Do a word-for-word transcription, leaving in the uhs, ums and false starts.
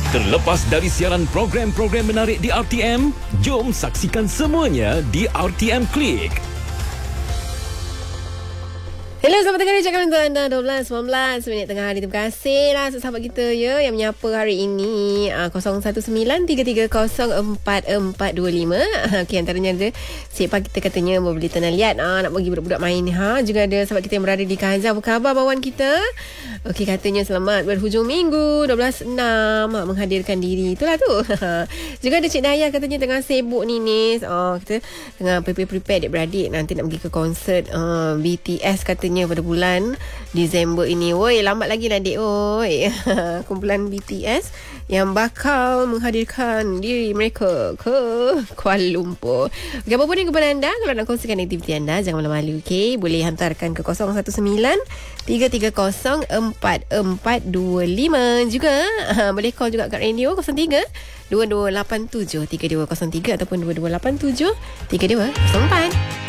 Terlepas dari siaran program-program menarik di R T M, jom saksikan semuanya di R T M Klik. Hello, selamat tengah hari cakap untuk anda dua belas sembilan belas minit tengah hari. Terima kasih lah sahabat kita ya yang menyapa hari ini uh, kosong satu sembilan tiga tiga kosong empat empat dua lima. Okey, antaranya ada Cik Pak kita katanya mau beli tanah liat uh, nak bagi budak-budak main ha. Juga ada sahabat kita yang berada di Kazan. Apa khabar bawan kita? Okey, katanya selamat berhujung minggu dua belas enam uh, menghadirkan diri. Itulah tu. Juga ada Cik Daya katanya tengah sibuk ni ni. Uh, kita tengah prepare-prepare adik-beradik nanti nak pergi ke konsert uh, B T S katanya pada bulan Disember ini. Woi, lambat lagi lah dek. Woi. Kumpulan B T S yang bakal menghadirkan diri mereka ke Kuala Lumpur. Okay, apa pun yang kepada anda, kalau nak kongsikan aktiviti anda, jangan malu-malu, okay? Boleh hantarkan ke kosong satu sembilan tiga tiga kosong empat empat dua lima. Juga boleh call juga kat radio kosong tiga dua dua lapan tujuh tiga dua kosong tiga ataupun dua dua lapan tujuh tiga dua kosong empat.